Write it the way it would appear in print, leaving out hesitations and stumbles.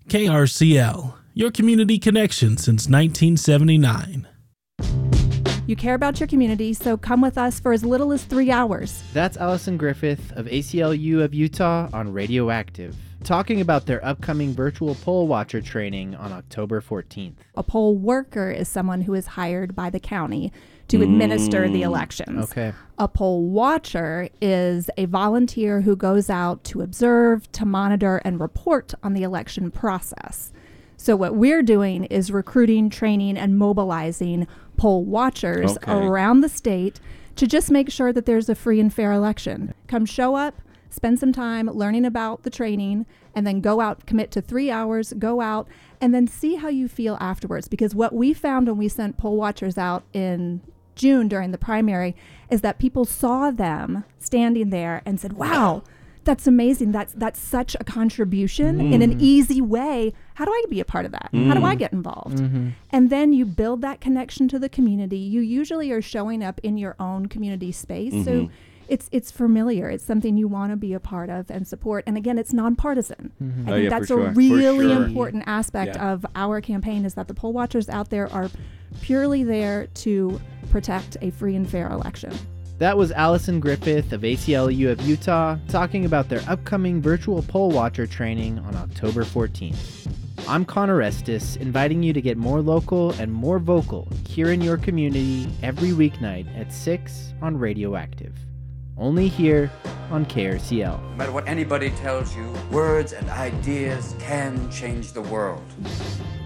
KRCL, your community connection since 1979. You care about your community, so come with us for as little as 3 hours. That's Allison Griffith of ACLU of Utah on Radioactive, talking about their upcoming virtual poll watcher training on October 14th. A poll worker is someone who is hired by the county to administer the elections. Okay. A poll watcher is a volunteer who goes out to observe, to monitor, and report on the election process. So what we're doing is recruiting, training, and mobilizing poll watchers around the state to just make sure that there's a free and fair election. Come show up, spend some time learning about the training, and then go out, commit to 3 hours, go out, and then see how you feel afterwards. Because what we found when we sent poll watchers out in June during the primary is that people saw them standing there and said, wow, that's amazing. That's such a contribution in an easy way. How do I be a part of that? How do I get involved? And then you build that connection to the community. You usually are showing up in your own community space. So it's familiar. It's something you want to be a part of and support. And again, it's nonpartisan. I think that's a really important aspect of our campaign is that the poll watchers out there are purely there to protect a free and fair election. That was Allison Griffith of ACLU of Utah talking about their upcoming virtual poll watcher training on October 14th. I'm Connor Estes, inviting you to get more local and more vocal here in your community every weeknight at 6 on Radioactive. Only here on KRCL. No matter what anybody tells you, words and ideas can change the world.